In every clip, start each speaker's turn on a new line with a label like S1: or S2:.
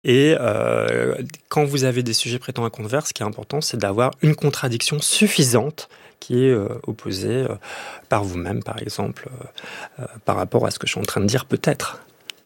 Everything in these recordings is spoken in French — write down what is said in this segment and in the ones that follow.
S1: Et quand vous avez des sujets prêtant à controverse, ce qui est important, c'est d'avoir une contradiction suffisante qui est opposée par vous-même, par exemple, par rapport à ce que je suis en train de dire peut-être.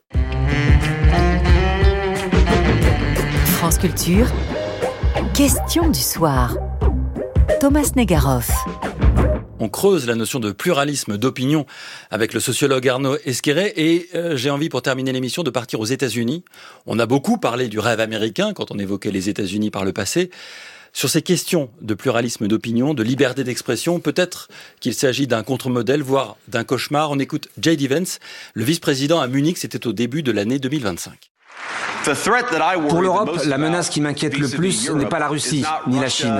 S2: France Culture, question du soir. Thomas Negaroff.
S3: On creuse la notion de pluralisme d'opinion avec le sociologue Arnaud Esquerret et j'ai envie pour terminer l'émission de partir aux États-Unis. On a beaucoup parlé du rêve américain quand on évoquait les États-Unis par le passé. Sur ces questions de pluralisme d'opinion, de liberté d'expression, peut-être qu'il s'agit d'un contre-modèle, voire d'un cauchemar. On écoute J.D. Vance, le vice-président à Munich, c'était au début de l'année 2025.
S4: Pour l'Europe, la menace qui m'inquiète le plus n'est pas la Russie ni la Chine.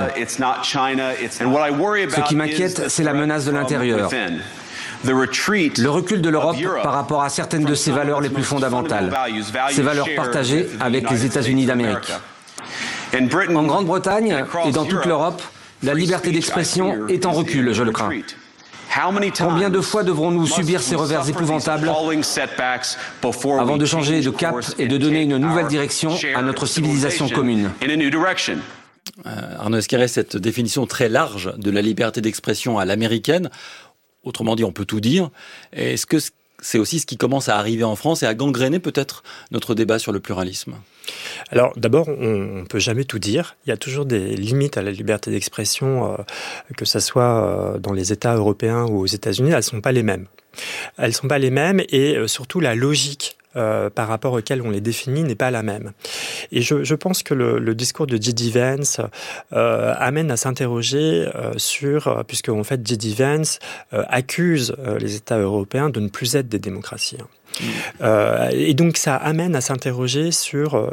S4: Ce qui m'inquiète, c'est la menace de l'intérieur. Le recul de l'Europe par rapport à certaines de ses valeurs les plus fondamentales, ses valeurs partagées avec les États-Unis d'Amérique. En Grande-Bretagne et dans toute l'Europe, la liberté d'expression est en recul, je le crains. Combien de fois devrons-nous subir ces revers épouvantables avant de changer de cap et de donner une nouvelle direction à notre civilisation commune ?
S3: Arnaud Esquerret, cette définition très large de la liberté d'expression à l'américaine, autrement dit, on peut tout dire. Est-ce que c'est aussi ce qui commence à arriver en France et à gangréner peut-être notre débat sur le pluralisme ?
S1: Alors d'abord, on ne peut jamais tout dire. Il y a toujours des limites à la liberté d'expression, que ce soit dans les États européens ou aux États-Unis, elles ne sont pas les mêmes. Elles ne sont pas les mêmes et surtout la logique par rapport auquel on les définit n'est pas la même. Et je pense que le discours de J.D. Vance amène à s'interroger sur, puisque en fait J.D. Vance accuse les États européens de ne plus être des démocraties. Et donc ça amène à s'interroger sur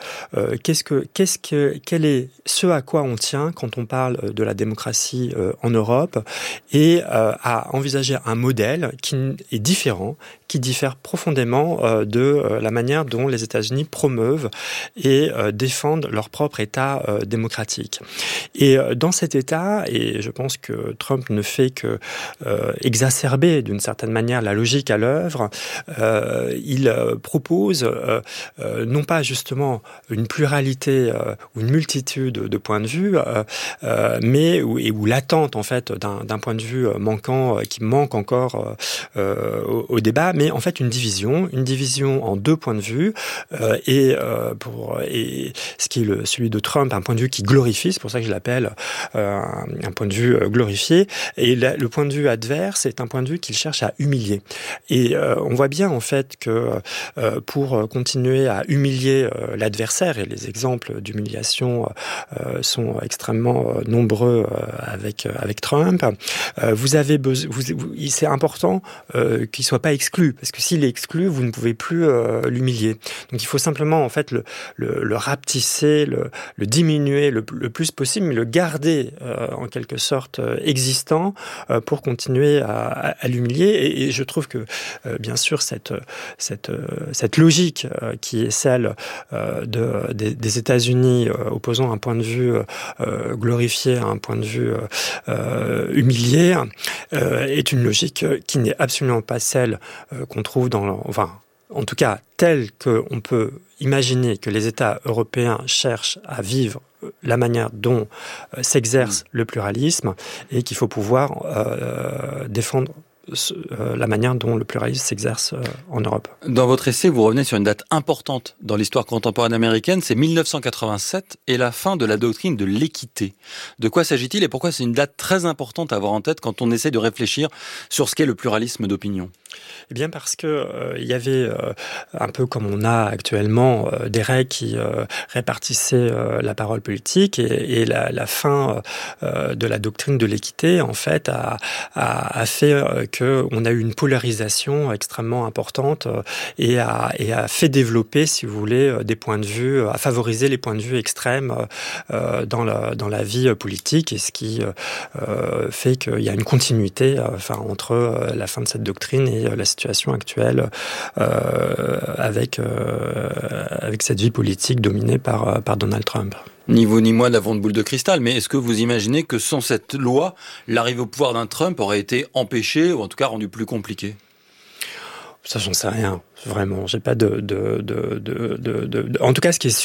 S1: quel est ce à quoi on tient quand on parle de la démocratie en Europe et à envisager un modèle qui est différent, qui diffère profondément de la manière dont les États-Unis promeuvent et défendent leur propre État démocratique. Et dans cet État, et je pense que Trump ne fait que exacerber d'une certaine manière la logique à l'œuvre, il propose non pas justement une pluralité ou une multitude de points de vue, mais ou l'attente en fait d'un point de vue manquant, qui manque encore au débat, mais en fait une division en deux points de vue et ce qui est celui de Trump, un point de vue qui glorifie, c'est pour ça que je l'appelle un point de vue glorifié, et le point de vue adverse est un point de vue qu'il cherche à humilier. Et on voit bien en fait que pour continuer à humilier l'adversaire, et les exemples d'humiliation sont extrêmement nombreux avec Trump, c'est important qu'il soit pas exclu, parce que s'il est exclu, vous ne pouvez plus l'humilier. Donc il faut simplement en fait le rapetisser, le diminuer le plus possible, mais le garder en quelque sorte existant pour continuer à l'humilier. Et je trouve que bien sûr cette logique qui est celle des États-Unis opposant un point de vue glorifié à un point de vue humilié est une logique qui n'est absolument pas celle qu'on trouve en tout cas telle qu'on peut imaginer que les États européens cherchent à vivre la manière dont s'exerce le pluralisme, et qu'il faut pouvoir défendre la manière dont le pluralisme s'exerce en Europe.
S3: Dans votre essai, vous revenez sur une date importante dans l'histoire contemporaine américaine, c'est 1987 et la fin de la doctrine de l'équité. De quoi s'agit-il et pourquoi c'est une date très importante à avoir en tête quand on essaie de réfléchir sur ce qu'est le pluralisme d'opinion ?
S1: Eh bien parce que il y avait un peu comme on a actuellement des règles qui répartissaient la parole politique, et la fin de la doctrine de l'équité en fait a fait qu'on a eu une polarisation extrêmement importante et a fait développer, si vous voulez, des points de vue, a favorisé les points de vue extrêmes dans la vie politique, et ce qui fait qu'il y a une continuité entre la fin de cette doctrine et la situation actuelle avec cette vie politique dominée par Donald Trump.
S3: Ni vous ni moi n'avons de boule de cristal, mais est-ce que vous imaginez que sans cette loi, l'arrivée au pouvoir d'un Trump aurait été empêchée ou en tout cas rendue plus compliquée ?
S1: Ça, j'en sais rien, vraiment. J'ai pas En tout cas, ce qui est